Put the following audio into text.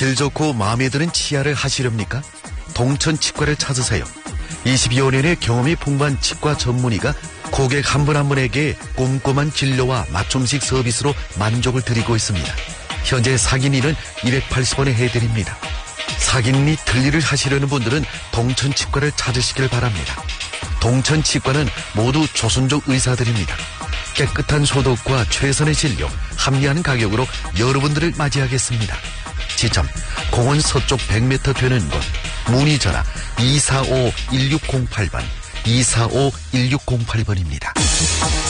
질 좋고 마음에 드는 치아를 하시렵니까? 동천 치과를 찾으세요. 22여 년의 경험이 풍부한 치과 전문의가 고객 한 분 한 분에게 꼼꼼한 진료와 맞춤식 서비스로 만족을 드리고 있습니다. 현재 사기니는 280원에 해드립니다. 사기니 틀니를 하시려는 분들은 동천치과를 찾으시길 바랍니다. 동천치과는 모두 조선족 의사들입니다. 깨끗한 소독과 최선의 진료, 합리한 가격으로 여러분들을 맞이하겠습니다. 지점 공원 서쪽 100m 되는 곳, 문의 전화 245-1608번 245-1608번입니다.